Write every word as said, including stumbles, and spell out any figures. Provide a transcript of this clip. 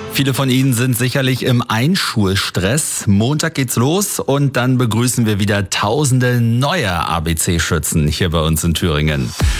Viele von Ihnen sind sicherlich im Einschulstress. Montag geht's los und dann begrüßen wir wieder tausende neue A B C-Schützen hier bei uns in Thüringen.